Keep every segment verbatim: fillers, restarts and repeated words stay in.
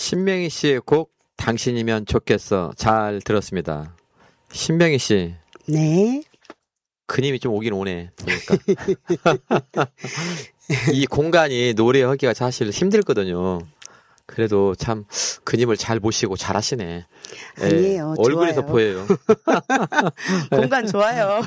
신명희 씨의 곡 당신이면 좋겠어. 잘 들었습니다. 신명희 씨. 네. 그님이 좀 오긴 오네. 보니까. 이 공간이 노래하기가 사실 힘들거든요. 그래도 참 그님을 잘 모시고 잘하시네. 아니에요. 네, 얼굴에서 좋아요. 보여요. 공간 좋아요.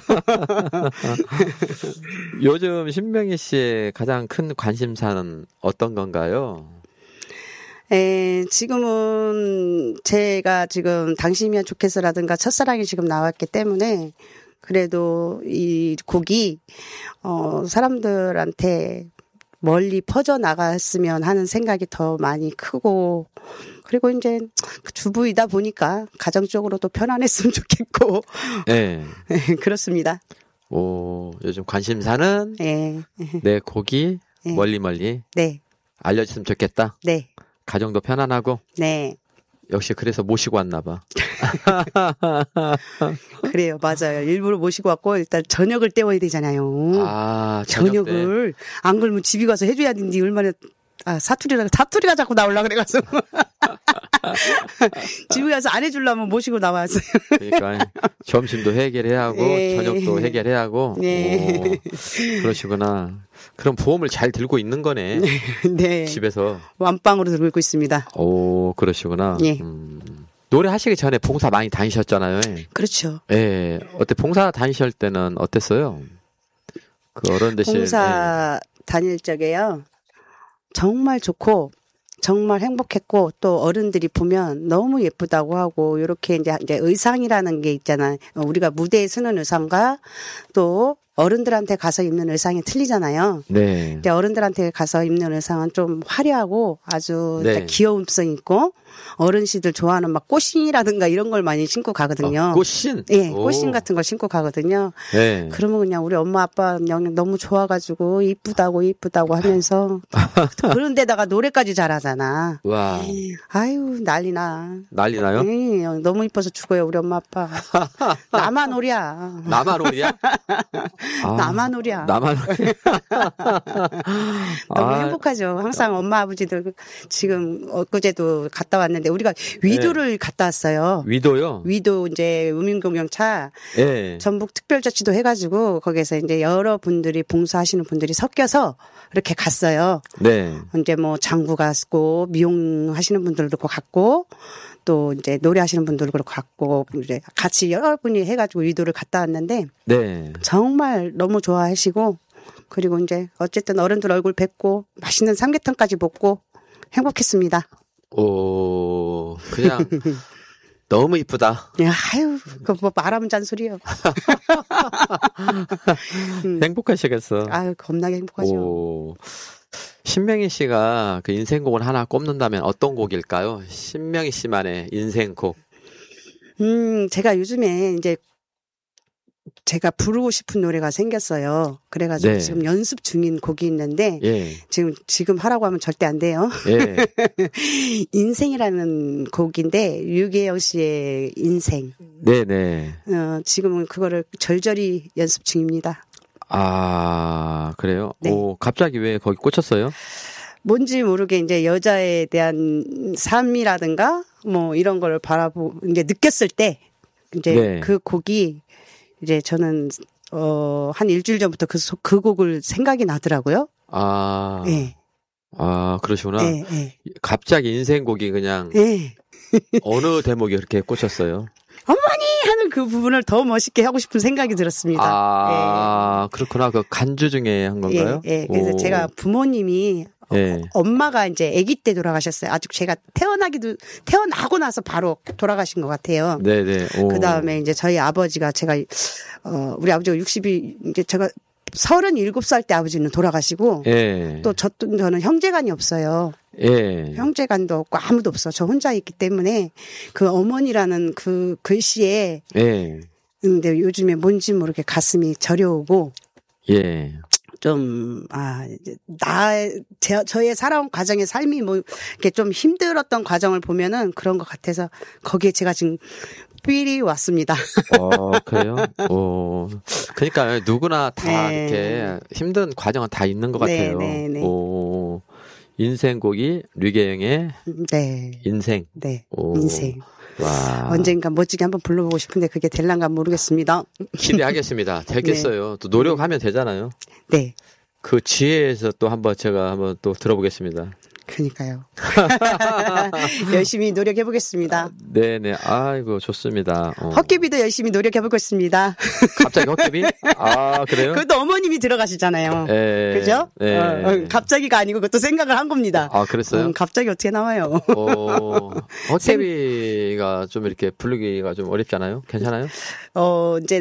요즘 신명희 씨의 가장 큰 관심사는 어떤 건가요? 에, 지금은 제가 지금 당신이면 좋겠어라든가 첫사랑이 지금 나왔기 때문에 그래도 이 곡이 어, 사람들한테 멀리 퍼져 나갔으면 하는 생각이 더 많이 크고, 그리고 이제 주부이다 보니까 가정적으로도 편안했으면 좋겠고. 네. 그렇습니다. 오, 요즘 관심사는 네. 내 곡이 네. 멀리 멀리 네. 알려졌으면 좋겠다. 네. 가정도 편안하고. 네. 역시 그래서 모시고 왔나 봐. 그래요. 맞아요. 일부러 모시고 왔고 일단 저녁을 때워야 되잖아요. 아, 저녁 저녁을 때. 안 그러면 집에 가서 해줘야 되는데 얼마나 아, 사투리가 사투리가 자꾸 나올라 그래가지고 집에 가서 안 해주려면 모시고 나왔어요. 그러니까 점심도 해결해야 하고 네. 저녁도 해결해야 하고. 네. 오, 그러시구나. 그럼 보험을 잘 들고 있는 거네. 네. 집에서. 완빵으로 들고 있습니다. 오, 그러시구나. 예. 음, 노래 하시기 전에 봉사 많이 다니셨잖아요. 그렇죠. 예. 어때 봉사 다니실 때는 어땠어요? 그 어른들실. 봉사 예. 다닐 적에요. 정말 좋고 정말 행복했고 또 어른들이 보면 너무 예쁘다고 하고 이렇게 이제 이제 의상이라는 게 있잖아요. 우리가 무대에 서는 의상과 또 어른들한테 가서 입는 의상이 틀리잖아요. 네. 근데 어른들한테 가서 입는 의상은 좀 화려하고 아주 네. 귀여움성 있고 어른시들 좋아하는 막 꽃신이라든가 이런 걸 많이 신고 가거든요. 어, 꽃신? 예, 오. 꽃신 같은 걸 신고 가거든요. 네. 그러면 그냥 우리 엄마 아빠 그냥 너무 좋아가지고 이쁘다고 이쁘다고 하면서 그런데다가 노래까지 잘하잖아. 와. 아유 난리나. 난리 나요? 예, 너무 이뻐서 죽어요 우리 엄마 아빠. 나만 오랴. 나만 오리야? 아, 나만 오랴. 나만 오리야? 너무 아, 행복하죠. 항상 엄마 아버지들 지금 엊그제도 갔다 왔는데 우리가 위도를 네. 갔다 왔어요. 위도요? 위도 이제 우민공영차 예. 전북 특별자치도 해가지고 거기서 이제 여러 분들이 봉사하시는 분들이 섞여서 이렇게 갔어요. 네. 이제 뭐 장구 갔고 미용하시는 분들도 갔고 또 이제 노래하시는 분들도 그렇고 갔고 이제 같이 여러 분이 해가지고 위도를 갔다 왔는데 네. 정말 너무 좋아하시고 그리고 이제 어쨌든 어른들 얼굴 뵙고 맛있는 삼계탕까지 먹고 행복했습니다. 오, 그냥 너무 이쁘다. 야, 아유, 그 뭐 말하면 잔소리요. 음. 행복하시겠어. 아유, 겁나게 행복하죠. 오. 신명희 씨가 그 인생곡을 하나 꼽는다면 어떤 곡일까요? 신명희 씨만의 인생곡. 음, 제가 요즘에 이제 제가 부르고 싶은 노래가 생겼어요. 그래가지고 네. 지금 연습 중인 곡이 있는데 예. 지금 지금 하라고 하면 절대 안 돼요. 예. 인생이라는 곡인데 유계영 씨의 인생. 네네. 어, 지금은 그거를 절절히 연습 중입니다. 아, 그래요? 네. 오, 갑자기 왜 거기 꽂혔어요? 뭔지 모르게 이제 여자에 대한 삶이라든가 뭐 이런 걸 바라보 이제 느꼈을 때 이제 네. 그 곡이 이제 저는 어, 한 일주일 전부터 그, 그 곡을 생각이 나더라고요. 아, 네. 아, 그러시구나. 네, 네. 갑자기 인생곡이 그냥 네. 어느 대목이 그렇게 꽂혔어요? 어머니 하는 그 부분을 더 멋있게 하고 싶은 생각이 들었습니다. 아, 네. 그렇구나. 그 간주 중에 한 건가요? 예, 예. 그래서 오. 제가 부모님이 예. 어, 엄마가 이제 아기 때 돌아가셨어요. 아직 제가 태어나기도 태어나고 나서 바로 돌아가신 것 같아요. 네네. 그 다음에 이제 저희 아버지가 제가 어 우리 아버지가 육십이 이제 제가 서른일곱 살 때 아버지는 돌아가시고 예. 또 저, 저는 형제간이 없어요. 예. 형제간도 없고 아무도 없어. 저 혼자 있기 때문에 그 어머니라는 그 글씨에 예. 근데 요즘에 뭔지 모르게 가슴이 저려오고 예. 좀, 아, 이제, 나, 제, 저의 살아온 과정의 삶이 뭐, 이렇게 좀 힘들었던 과정을 보면은 그런 것 같아서 거기에 제가 지금 삘이 왔습니다. 어, 그래요? 오. 그러니까 누구나 다 네. 이렇게 힘든 과정은 다 있는 것 네, 같아요. 네, 네. 오. 인생곡이 류계영의 네. 인생. 네. 오. 인생. 와. 언젠가 멋지게 한번 불러보고 싶은데 그게 될란가 모르겠습니다. 기대하겠습니다. 되겠어요. 네. 또 노력하면 되잖아요. 네. 그 지혜에서 또 한번 제가 한번 또 들어보겠습니다. 그러니까요. 열심히 노력해보겠습니다. 네네. 아이고, 좋습니다. 어. 헛개비도 열심히 노력해보겠습니다. 갑자기 헛개비? 아, 그래요? 그것도 어머님이 들어가시잖아요. 에, 그죠? 네. 어, 어, 갑자기가 아니고 그것도 생각을 한 겁니다. 아, 그랬어요? 음, 갑자기 어떻게 나와요? 어, 헛개비가 좀 이렇게 부르기가 좀 어렵잖아요? 괜찮아요? 어, 이제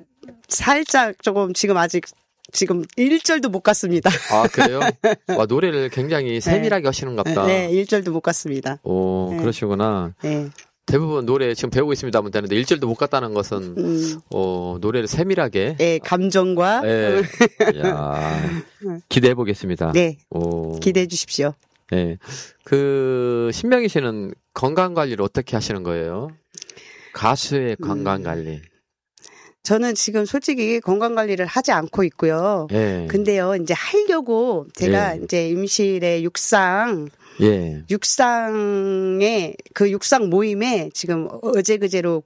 살짝 조금 지금 아직 지금 일 절도 못 갔습니다. 아, 그래요? 와, 노래를 굉장히 세밀하게 네. 하시는가 보다. 네, 일 절도 못 갔습니다. 오, 네. 그러시구나. 네. 대부분 노래 지금 배우고 있습니다 하면 되는데 일 절도 못 갔다는 것은 음. 어, 노래를 세밀하게. 네, 감정과. 네. 야, 기대해 보겠습니다. 네. 오. 기대해 주십시오. 네. 그 신명희 씨는 건강 관리를 어떻게 하시는 거예요? 가수의 건강 관리. 음. 저는 지금 솔직히 건강 관리를 하지 않고 있고요. 예. 근데요, 이제 하려고 제가 예. 이제 임실의 육상, 예. 육상에 그 육상 모임에 지금 어제 그제로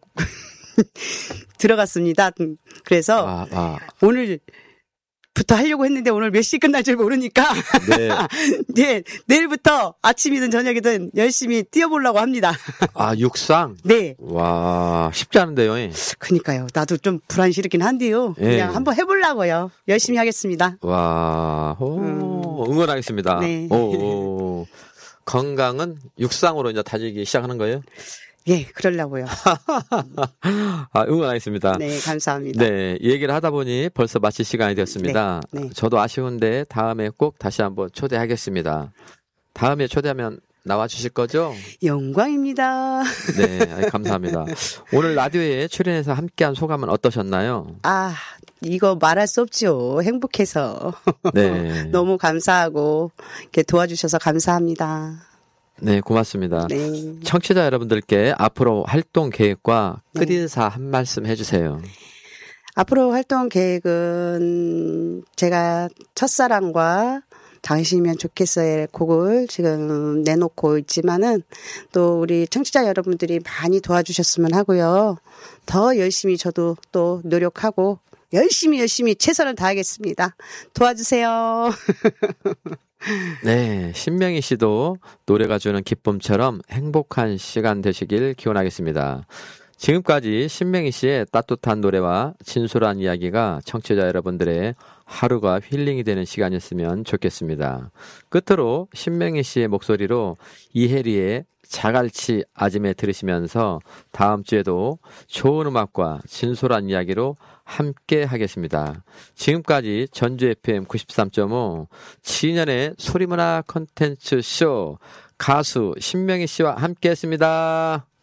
들어갔습니다. 그래서 아, 아. 오늘 부터 하려고 했는데 오늘 몇 시 끝날 줄 모르니까 네. 네, 내일부터 아침이든 저녁이든 열심히 뛰어보려고 합니다. 아, 육상? 네. 와, 쉽지 않은데요. 그러니까요. 나도 좀 불안시르긴 한데요. 예. 그냥 한번 해보려고요. 열심히 하겠습니다. 와, 오, 음. 응원하겠습니다. 네. 오, 오. 건강은 육상으로 이제 다지기 시작하는 거예요? 예, 그러려고요. 아, 응원하겠습니다. 네, 감사합니다. 네, 얘기를 하다 보니 벌써 마칠 시간이 되었습니다. 네, 네. 저도 아쉬운데 다음에 꼭 다시 한번 초대하겠습니다. 다음에 초대하면 나와 주실 거죠? 영광입니다. 네, 감사합니다. 오늘 라디오에 출연해서 함께한 소감은 어떠셨나요? 아, 이거 말할 수 없죠. 행복해서. 네. 너무 감사하고 이렇게 도와주셔서 감사합니다. 네, 고맙습니다. 네. 청취자 여러분들께 앞으로 활동 계획과 끝인사 네. 한 말씀 해주세요. 앞으로 활동 계획은 제가 첫사랑과 당신이면 좋겠어의 곡을 지금 내놓고 있지만은 또 우리 청취자 여러분들이 많이 도와주셨으면 하고요. 더 열심히 저도 또 노력하고 열심히 열심히 최선을 다하겠습니다. 도와주세요. 네, 신명희 씨도 노래가 주는 기쁨처럼 행복한 시간 되시길 기원하겠습니다. 지금까지 신명희 씨의 따뜻한 노래와 진솔한 이야기가 청취자 여러분들의 하루가 힐링이 되는 시간이었으면 좋겠습니다. 끝으로 신명희 씨의 목소리로 이혜리의 자갈치 아짐에 들으시면서 다음 주에도 좋은 음악과 진솔한 이야기로 함께 하겠습니다. 지금까지 전주 에프엠 구십삼 점 오 치년의 소리문화 콘텐츠 쇼 가수 신명희 씨와 함께 했습니다.